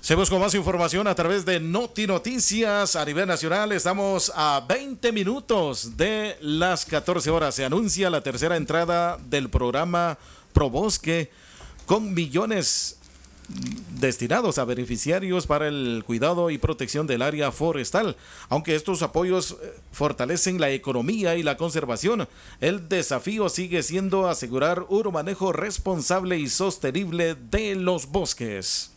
Seguimos con más información a través de Noti Noticias a nivel nacional. Estamos a 20 minutos de las 14 horas. Se anuncia la tercera entrada del programa ProBosque con millones destinados a beneficiarios para el cuidado y protección del área forestal. Aunque estos apoyos fortalecen la economía y la conservación, el desafío sigue siendo asegurar un manejo responsable y sostenible de los bosques.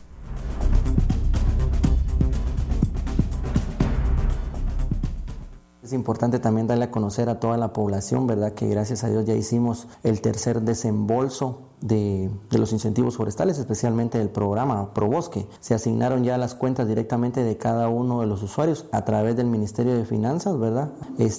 Es importante también darle a conocer a toda la población, ¿verdad? Que gracias a Dios ya hicimos el tercer desembolso de los incentivos forestales, especialmente del programa ProBosque. Se asignaron ya las cuentas directamente de cada uno de los usuarios a través del Ministerio de Finanzas, ¿verdad?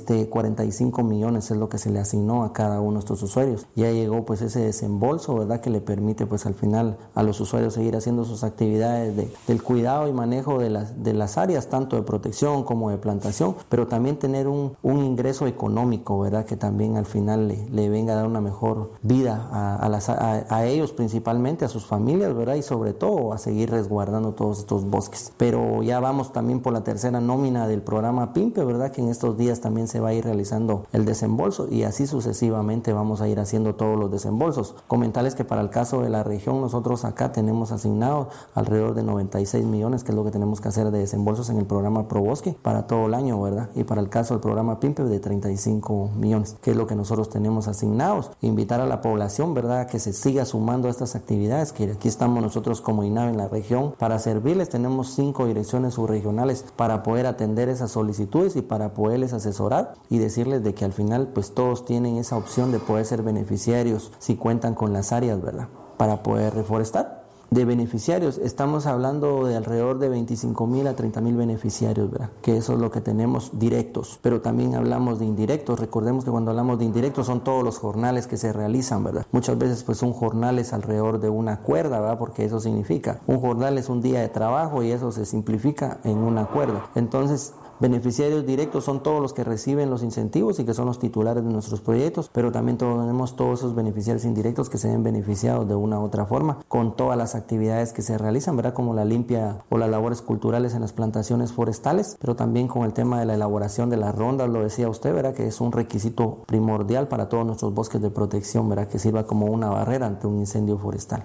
45 millones es lo que se le asignó a cada uno de estos usuarios. Ya llegó pues ese desembolso, ¿verdad? Que le permite pues al final a los usuarios seguir haciendo sus actividades del cuidado y manejo de las áreas, tanto de protección como de plantación, pero también tener un ingreso económico, ¿verdad? Que también al final le venga a dar una mejor vida a ellos principalmente, a sus familias, ¿verdad? Y sobre todo a seguir resguardando todos estos bosques. Pero ya vamos también por la tercera nómina del programa PIMPE, ¿verdad? Que en estos días también se va a ir realizando el desembolso y así sucesivamente vamos a ir haciendo todos los desembolsos. Comentarles que para el caso de la región, nosotros acá tenemos asignado alrededor de 96 millones, que es lo que tenemos que hacer de desembolsos en el programa ProBosque para todo el año, ¿verdad? Y para el caso del programa PIMPE de 35 millones, que es lo que nosotros tenemos asignados. Invitar a la población, ¿verdad? Que se siga sumando a estas actividades, que aquí estamos nosotros como INAVE en la región para servirles. Tenemos 5 direcciones subregionales para poder atender esas solicitudes y para poderles asesorar y decirles de que al final pues todos tienen esa opción de poder ser beneficiarios si cuentan con las áreas, ¿verdad? Para poder reforestar. De beneficiarios, estamos hablando de alrededor de 25,000 a 30,000 beneficiarios, ¿verdad? Que eso es lo que tenemos directos, pero también hablamos de indirectos. Recordemos que cuando hablamos de indirectos son todos los jornales que se realizan, ¿verdad? Muchas veces pues un jornal es alrededor de una cuerda, ¿verdad? Porque eso significa, un jornal es un día de trabajo y eso se simplifica en una cuerda. Entonces, beneficiarios directos son todos los que reciben los incentivos y que son los titulares de nuestros proyectos, pero también tenemos todos esos beneficiarios indirectos que se ven beneficiados de una u otra forma con todas las actividades que se realizan, ¿verdad? Como la limpia o las labores culturales en las plantaciones forestales, pero también con el tema de la elaboración de las rondas, lo decía usted, ¿verdad? Que es un requisito primordial para todos nuestros bosques de protección, ¿verdad? Que sirva como una barrera ante un incendio forestal.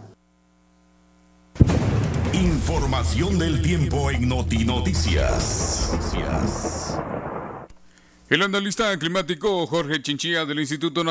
Información del tiempo en Noti Noticias. El analista climático Jorge Chinchilla del Instituto